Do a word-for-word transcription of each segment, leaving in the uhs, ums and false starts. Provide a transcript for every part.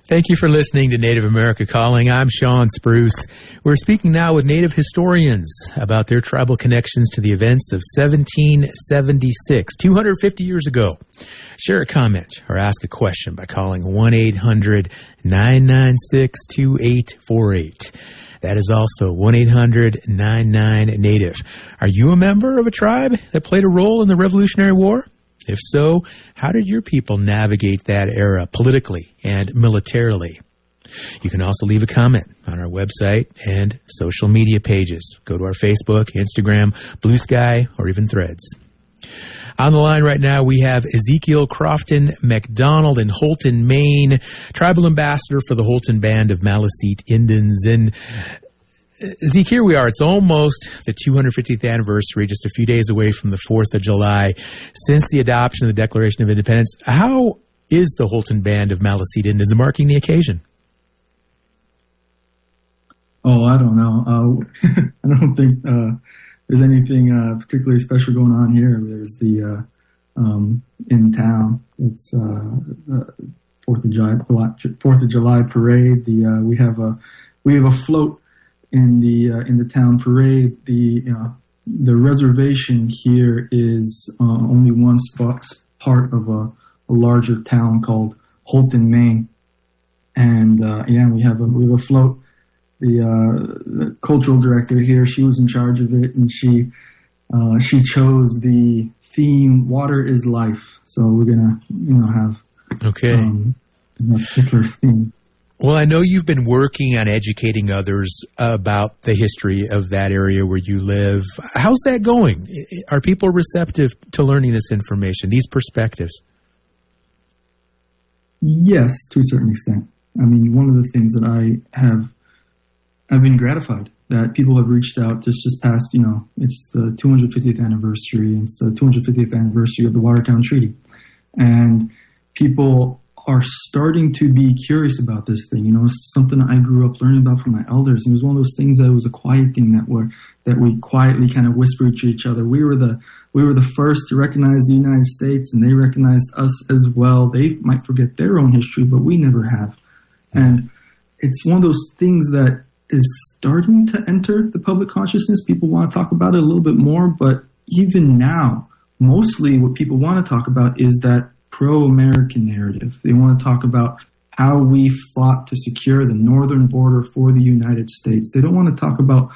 Thank you for listening to Native America Calling. I'm Sean Spruce. We're speaking now with Native historians about their tribal connections to the events of seventeen seventy-six, two hundred fifty years ago. Share a comment or ask a question by calling one eight hundred nine nine six two eight four eight. That is also one eight hundred nine nine Native. Are you a member of a tribe that played a role in the Revolutionary War? If so, how did your people navigate that era politically and militarily? You can also leave a comment on our website and social media pages. Go to our Facebook, Instagram, Blue Sky, or even Threads. On the line right now, we have Ezekiel Crofton McDonald in Houlton, Maine, tribal ambassador for the Houlton Band of Maliseet Indians. And Zeke, here we are. It's almost the two hundred fiftieth anniversary, just a few days away from the fourth of July, since the adoption of the Declaration of Independence. How is the Houlton Band of Maliseet Indians marking the occasion? Oh, I don't know. Uh, I don't think uh, there's anything uh, particularly special going on here. There's the uh, um, in town. It's uh, uh, Fourth of July Fourth of July parade. The uh, we have a we have a float in the uh, in the town parade. The uh, the reservation here is uh, only one spot, part of a, a larger town called Houlton, Maine, and uh, yeah, we have a we have a float. The, uh, the cultural director here, she was in charge of it, and she uh, she chose the theme "Water is Life." So we're gonna you know have okay um, a particular theme. Well, I know you've been working on educating others about the history of that area where you live. How's that going? Are people receptive to learning this information, these perspectives? Yes, to a certain extent. I mean, one of the things that I have, I've been gratified that people have reached out just, just past, you know, it's the two hundred fiftieth anniversary, it's the two hundred fiftieth anniversary of the Watertown Treaty. And people are starting to be curious about this thing. You know, it's something I grew up learning about from my elders. It was one of those things that was a quiet thing that were that we quietly kind of whispered to each other. We were the we were the first to recognize the United States, and they recognized us as well. They might forget their own history, but we never have. And it's one of those things that is starting to enter the public consciousness. People want to talk about it a little bit more, but even now, mostly what people want to talk about is that pro-American narrative. They want to talk about how we fought to secure the northern border for the United States. They don't want to talk about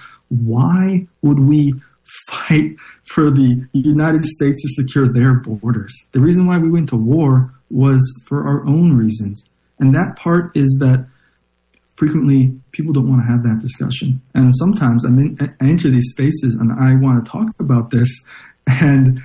why would we fight for the United States to secure their borders. The reason why we went to war was for our own reasons. And that part is that frequently people don't want to have that discussion. And sometimes I'm in, I enter these spaces and I want to talk about this, and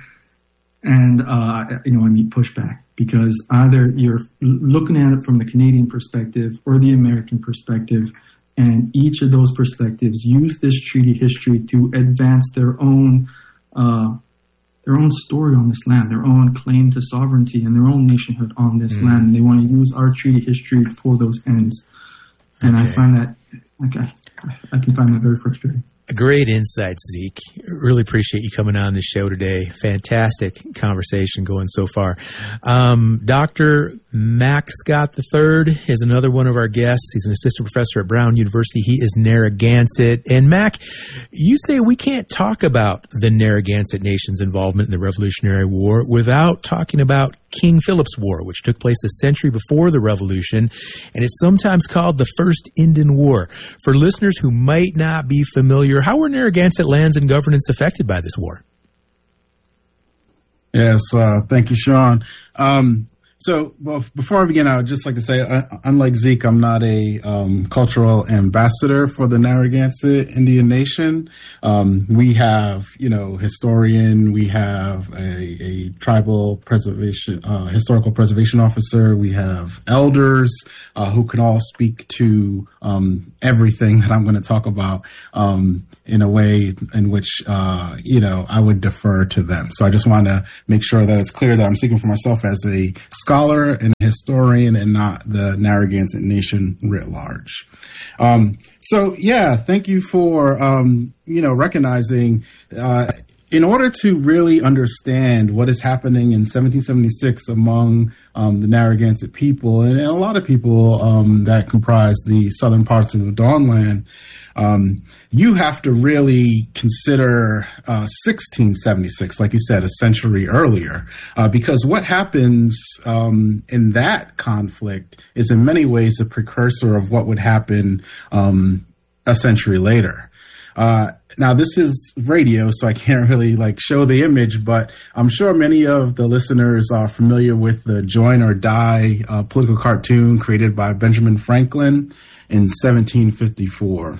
and uh, you know I meet pushback, because either you're looking at it from the Canadian perspective or the American perspective, and each of those perspectives use this treaty history to advance their own uh, their own story on this land, their own claim to sovereignty and their own nationhood on this mm. land. And they want to use our treaty history for those ends. And okay. I find that, like, I, I can find that very frustrating. Great insights, Zeke. Really appreciate you coming on the show today. Fantastic conversation going so far. Um, Doctor Mac Scott the third is another one of our guests. He's an assistant professor at Brown University. He is Narragansett. And Mac, you say we can't talk about the Narragansett Nation's involvement in the Revolutionary War without talking about King Philip's War, which took place a century before the Revolution, and it's sometimes called the First Indian War. For listeners who might not be familiar, how were Narragansett lands and governance affected by this war? Yes, uh, thank you, Sean. Um, so well, before I begin, I would just like to say, uh, unlike Zeke, I'm not a um, cultural ambassador for the Narragansett Indian Nation. Um, we have, you know, historian, we have a, a tribal preservation, uh, historical preservation officer, we have elders uh, who can all speak to um, everything that I'm going to talk about um, in a way in which, uh, you know, I would defer to them. So I just want to make sure that it's clear that I'm speaking for myself as a scholar and a historian and not the Narragansett Nation writ large. Um, so, yeah, thank you for, um, you know, recognizing uh, in order to really understand what is happening in seventeen seventy-six among um, the Narragansett people and, and a lot of people um, that comprise the southern parts of the Dawnland, um, you have to really consider uh, sixteen seventy-six, like you said, a century earlier, uh, because what happens um, in that conflict is in many ways a precursor of what would happen um, a century later. Uh, now this is radio, so I can't really like show the image, but I'm sure many of the listeners are familiar with the Join or Die uh, political cartoon created by Benjamin Franklin in seventeen fifty-four.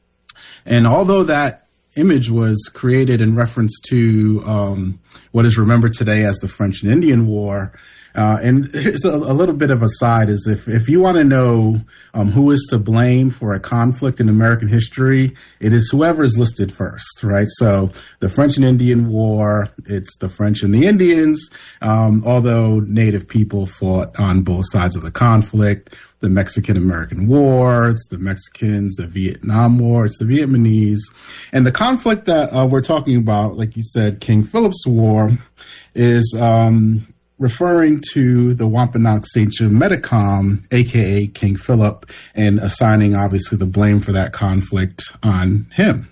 And although that image was created in reference to um, what is remembered today as the French and Indian War, Uh, and here's a, a little bit of a side is if, if you want to know um, who is to blame for a conflict in American history, it is whoever is listed first, right? So the French and Indian War, it's the French and the Indians, um, although Native people fought on both sides of the conflict. The Mexican-American War, it's the Mexicans, the Vietnam War, it's the Vietnamese. And the conflict that uh, we're talking about, like you said, King Philip's War, is um, referring to the Wampanoag Sachem Metacom, a k a. King Philip, and assigning, obviously, the blame for that conflict on him.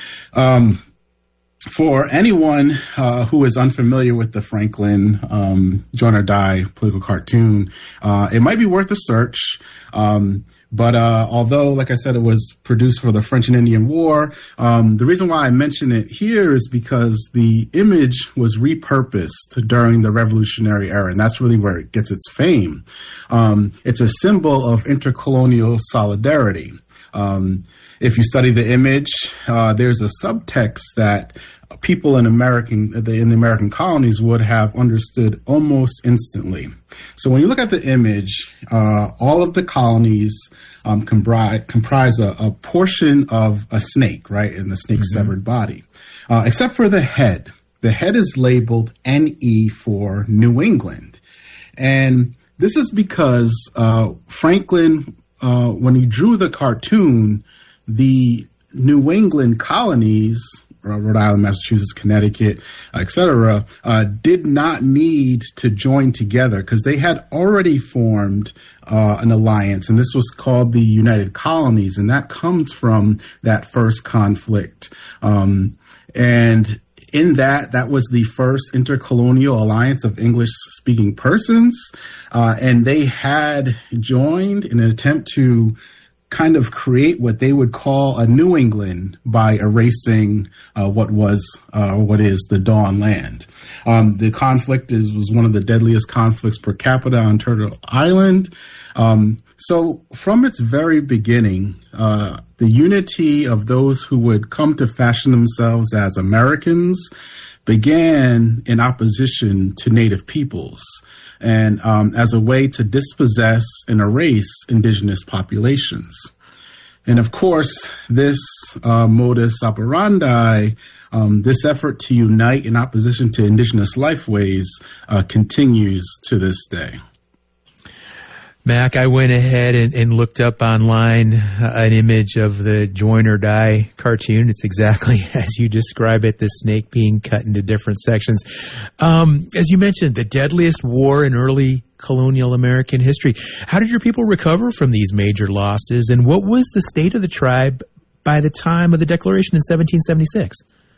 Um, for anyone uh, who is unfamiliar with the Franklin um, Join or Die political cartoon, uh, it might be worth a search. Um, But uh, although, like I said, it was produced for the French and Indian War, um, the reason why I mention it here is because the image was repurposed during the Revolutionary era, and that's really where it gets its fame. Um, it's a symbol of intercolonial solidarity. Um, if you study the image, uh, there's a subtext that people in American in the American colonies would have understood almost instantly. So when you look at the image, uh, all of the colonies um, comprise, comprise a, a portion of a snake, right, in the snake's mm-hmm. severed body, uh, except for the head. The head is labeled N E for New England. And this is because uh, Franklin, uh, when he drew the cartoon, the New England colonies, Rhode Island, Massachusetts, Connecticut, et cetera, uh, did not need to join together because they had already formed uh, an alliance, and this was called the United Colonies, and that comes from that first conflict. Um, and in that, that was the first intercolonial alliance of English-speaking persons, uh, and they had joined in an attempt to kind of create what they would call a New England by erasing uh, what was uh, what is the Dawnland. Um, the conflict is was one of the deadliest conflicts per capita on Turtle Island. Um, so from its very beginning, uh, the unity of those who would come to fashion themselves as Americans began in opposition to Native peoples, and um, as a way to dispossess and erase indigenous populations. And of course, this uh, modus operandi, um, this effort to unite in opposition to indigenous lifeways uh, continues to this day. Mac, I went ahead and, and looked up online uh, an image of the Join or Die cartoon. It's exactly as you describe it, the snake being cut into different sections. Um, as you mentioned, the deadliest war in early colonial American history. How did your people recover from these major losses, and what was the state of the tribe by the time of the Declaration in seventeen seventy-six?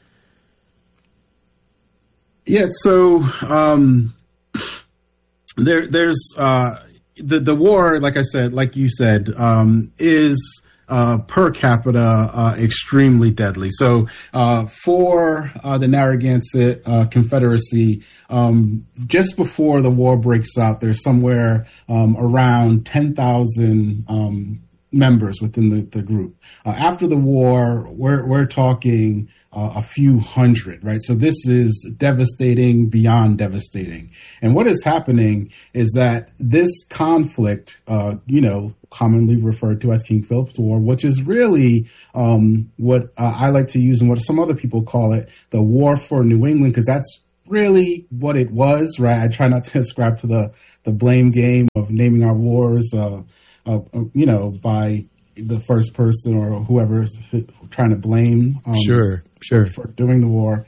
Yeah, so um, there, there's... Uh, The the war, like I said, like you said, um, is uh, per capita uh, extremely deadly. So uh, for uh, the Narragansett uh, Confederacy, um, just before the war breaks out, there's somewhere um, around ten thousand um, members within the, the group. Uh, after the war, we're we're talking Uh, a few hundred, right? So this is devastating beyond devastating. And what is happening is that this conflict, uh, you know, commonly referred to as King Philip's War, which is really um, what uh, I like to use and what some other people call it, the War for New England, because that's really what it was, right? I try not to ascribe to the, the blame game of naming our wars, uh, uh, you know, by the first person or whoever is trying to blame um, sure, sure. for doing the war.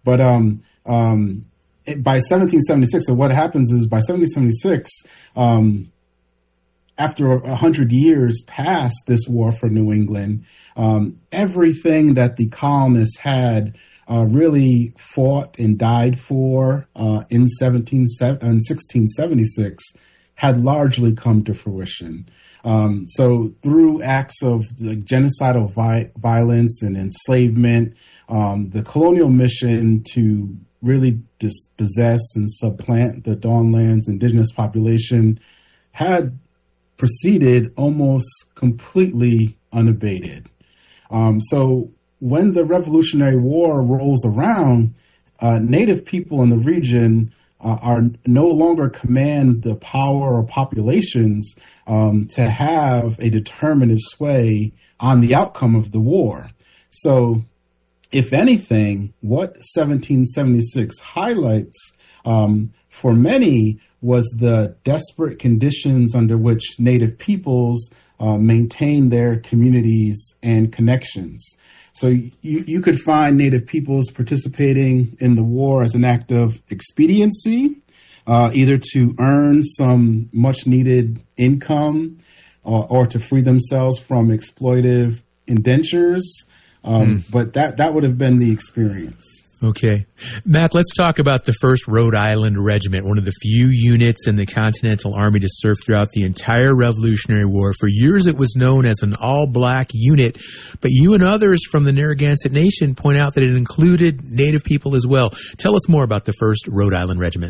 But um, um, it, by seventeen seventy-six, so what happens is by seventeen seventy-six, um, after a hundred years past this war for New England, um, everything that the colonists had uh, really fought and died for uh, in seventeen, in sixteen seventy-six had largely come to fruition. Um, so through acts of like, genocidal vi- violence and enslavement, um, the colonial mission to really dispossess and supplant the Dawnland's indigenous population had proceeded almost completely unabated. Um, so when the Revolutionary War rolls around, uh, Native people in the region uh, are no longer command the power or populations um, to have a determinative sway on the outcome of the war. So, if anything, what seventeen seventy-six highlights um, for many was the desperate conditions under which Native peoples uh, maintain their communities and connections. So you, you could find Native peoples participating in the war as an act of expediency, uh, either to earn some much needed income or, or to free themselves from exploitive indentures. Um, mm. But that, that would have been the experience. Okay. Matt, let's talk about the first Rhode Island Regiment, one of the few units in the Continental Army to serve throughout the entire Revolutionary War. For years, it was known as an all-black unit, but you and others from the Narragansett Nation point out that it included Native people as well. Tell us more about the first Rhode Island Regiment.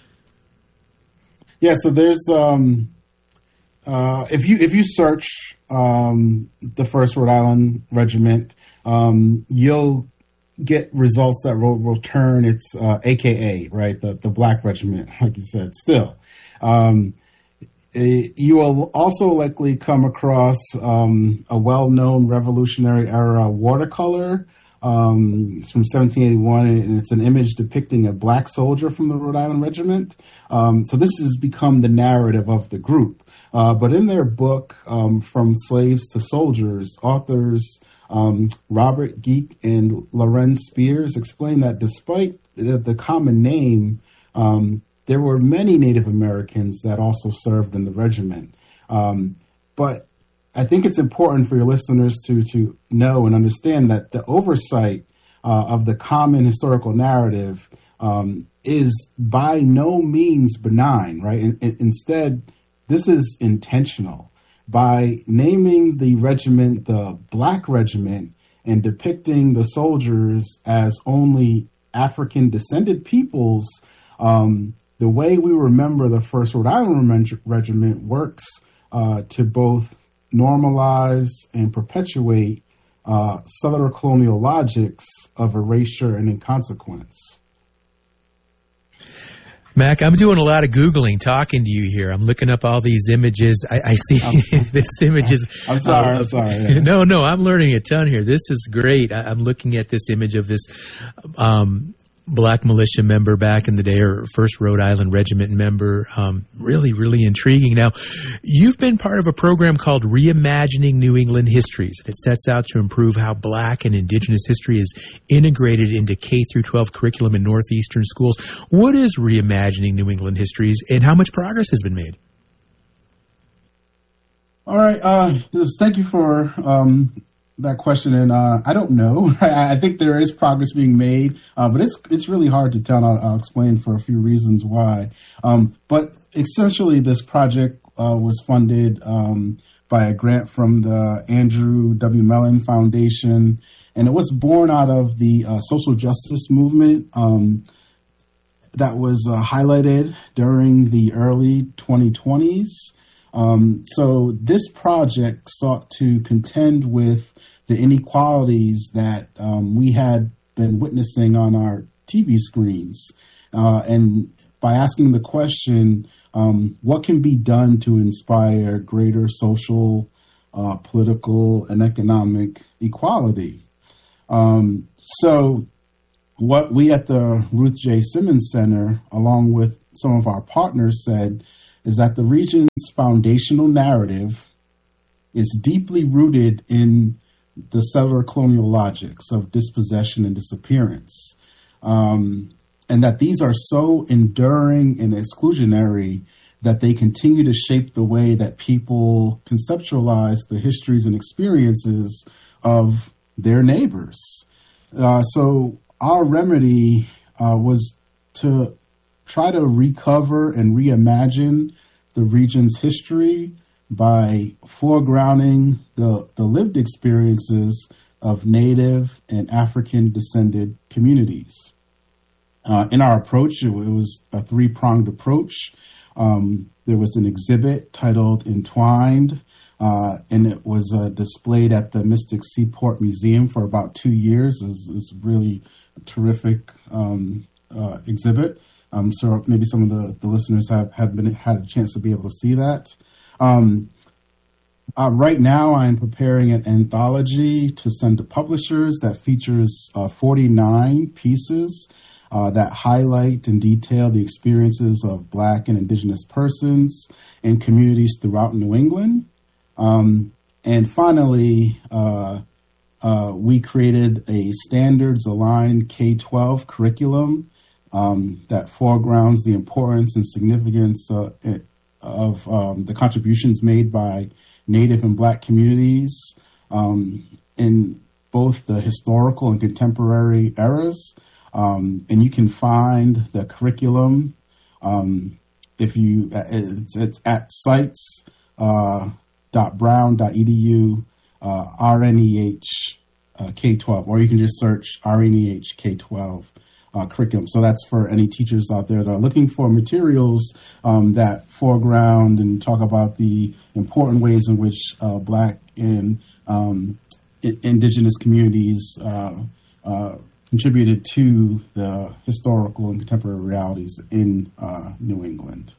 Yeah, so there's, um, uh, if you if you search um, the first Rhode Island Regiment, um, you'll get results that will return its uh, A K A, right, the, the Black Regiment, like you said, still. Um, it, you will also likely come across um, a well-known Revolutionary era watercolor um, it's from seventeen eighty-one, and it's an image depicting a black soldier from the Rhode Island Regiment. Um, so this has become the narrative of the group. Uh, but in their book, um, From Slaves to Soldiers, authors Um, Robert Geek and Lorenz Spears explain that despite the, the common name, um, there were many Native Americans that also served in the regiment. Um, but I think it's important for your listeners to to know and understand that the oversight uh, of the common historical narrative um, is by no means benign, right? In, in, instead, this is intentional. By naming the regiment the Black Regiment and depicting the soldiers as only African-descended peoples, um, the way we remember the first Rhode Island Regiment works uh, to both normalize and perpetuate uh, settler colonial logics of erasure and inconsequence. Mac, I'm doing a lot of Googling talking to you here. I'm looking up all these images. I, I see this images. I'm sorry. Uh, I'm sorry. Yeah. No, no, I'm learning a ton here. This is great. I, I'm looking at this image of this um, Black militia member back in the day, or first Rhode Island Regiment member. Um, really, really intriguing. Now, you've been part of a program called Reimagining New England Histories. It sets out to improve how Black and Indigenous history is integrated into K through twelve curriculum in Northeastern schools. What is Reimagining New England Histories, and how much progress has been made? All right. Uh, thank you for um, that question, and uh, I don't know. I think there is progress being made, uh, but it's it's really hard to tell. And I'll, I'll explain for a few reasons why. Um, but essentially, this project uh, was funded um, by a grant from the Andrew W. Mellon Foundation, and it was born out of the uh, social justice movement um, that was uh, highlighted during the early twenty twenties. Um, so this project sought to contend with the inequalities that um, we had been witnessing on our T V screens. Uh, and by asking the question, um, what can be done to inspire greater social, uh, political, and economic equality? Um, so what we at the Ruth J. Simmons Center, along with some of our partners, said is that the region's foundational narrative is deeply rooted in the settler colonial logics of dispossession and disappearance. um, and that these are so enduring and exclusionary that they continue to shape the way that people conceptualize the histories and experiences of their neighbors. Uh, so our remedy uh, was to try to recover and reimagine the region's history by foregrounding the, the lived experiences of Native and African descended communities. Uh, in our approach, it, it was a three-pronged approach. Um, there was an exhibit titled Entwined, uh, and it was uh, displayed at the Mystic Seaport Museum for about two years. It was, it was a really terrific um, uh, exhibit. Um, so maybe some of the, the listeners have, have been had a chance to be able to see that. Um, uh, right now, I'm preparing an anthology to send to publishers that features uh, forty-nine pieces uh, that highlight and detail the experiences of Black and Indigenous persons and communities throughout New England. Um, and finally, uh, uh, we created a standards-aligned K twelve curriculum um, that foregrounds the importance and significance uh, of um, the contributions made by Native and Black communities um, in both the historical and contemporary eras. Um, and you can find the curriculum um, if you it's, it's at sites uh, dot brown dot e d u uh, R N E H uh, K twelve, or you can just search R N E H K twelve. Uh, curriculum. So that's for any teachers out there that are looking for materials um, that foreground and talk about the important ways in which uh, Black and um, I- Indigenous communities uh, uh, contributed to the historical and contemporary realities in uh, New England.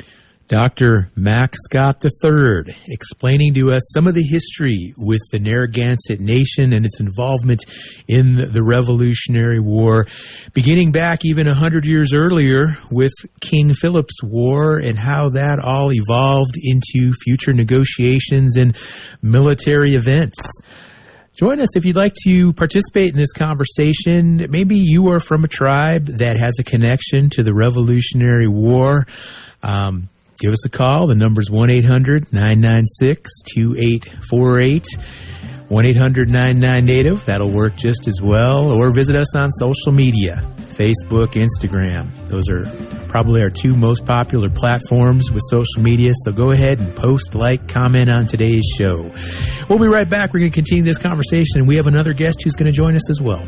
Doctor Mack Scott the third, explaining to us some of the history with the Narragansett Nation and its involvement in the Revolutionary War, beginning back even one hundred years earlier with King Philip's War and how that all evolved into future negotiations and military events. Join us if you'd like to participate in this conversation. Maybe you are from a tribe that has a connection to the Revolutionary War. Um, Give us a call. The number's one eight hundred nine nine six two eight four eight. one eight hundred nine nine native. That'll work just as well. Or visit us on social media, Facebook, Instagram. Those are probably our two most popular platforms with social media. So go ahead and post, like, comment on today's show. We'll be right back. We're going to continue this conversation, and we have another guest who's going to join us as well.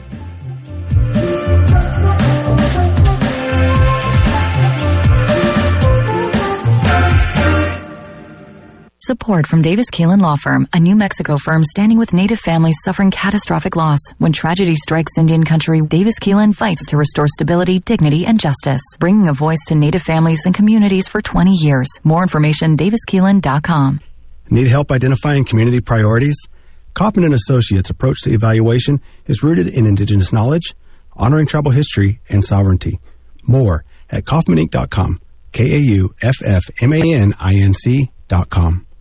Support from Davis Keelan Law Firm, a New Mexico firm standing with Native families suffering catastrophic loss. When tragedy strikes Indian country, Davis Keelan fights to restore stability, dignity, and justice, bringing a voice to Native families and communities for twenty years. More information, davis keelan dot com. Need help identifying community priorities? Kaufman and Associates' approach to evaluation is rooted in Indigenous knowledge, honoring tribal history, and sovereignty. More at kaufman inc dot com, K A U F F M A N I N C dot com.